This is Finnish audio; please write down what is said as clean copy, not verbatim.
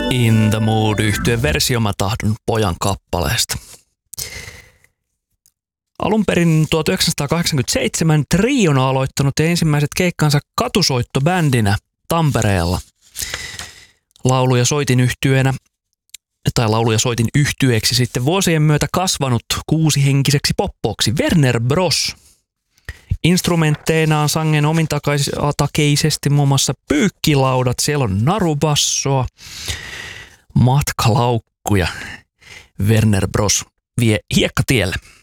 In the Mood -yhtyeen versio Mä tahdon pojan kappaleesta. Alun perin 1987 Triona aloittanut ensimmäiset keikkansa katusoittobändinä Tampereella. Laulu- ja soitin yhtyeeksi sitten vuosien myötä kasvanut 6-henkiseksi poppoksi Werner Bros. Instrumentteinaan sangen omintatakeisesti muun muassa pyykkilaudat, siellä on narubassoa, matkalaukkuja. Werner Bros vie hiekkatielle.